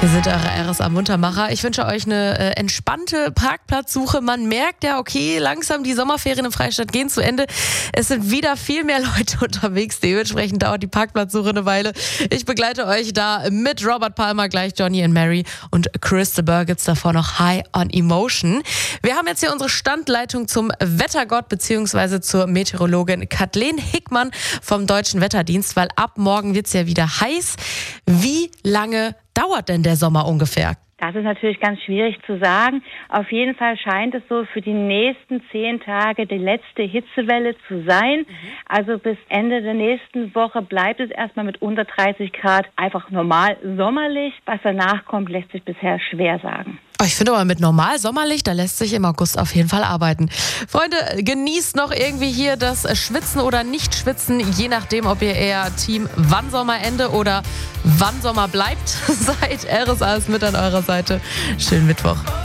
Wir sind eure RSA-Muntermacher. Ich wünsche euch eine entspannte Parkplatzsuche. Man merkt ja, okay, langsam die Sommerferien im Freistaat gehen zu Ende. Es sind wieder viel mehr Leute unterwegs. Dementsprechend dauert die Parkplatzsuche eine Weile. Ich begleite euch da mit Robert Palmer, gleich Johnny and Mary, und Crystal Burr gibt's davor noch High on Emotion. Wir haben jetzt hier unsere Standleitung zum Wettergott bzw. zur Meteorologin Kathleen Hickmann vom Deutschen Wetterdienst, weil ab morgen wird's ja wieder heiß. Wie lange dauert denn der Sommer ungefähr? Das ist natürlich ganz schwierig zu sagen. Auf jeden Fall scheint es so für die nächsten 10 Tage die letzte Hitzewelle zu sein. Also bis Ende der nächsten Woche bleibt es erstmal mit unter 30 Grad einfach normal sommerlich. Was danach kommt, lässt sich bisher schwer sagen. Ich finde aber mit normal sommerlich, da lässt sich im August auf jeden Fall arbeiten. Freunde, genießt noch irgendwie hier das Schwitzen oder Nicht-Schwitzen, je nachdem, ob ihr eher Team wann Sommerende oder wann Sommer bleibt seid. RSA ist mit an eurer Seite. Schönen Mittwoch.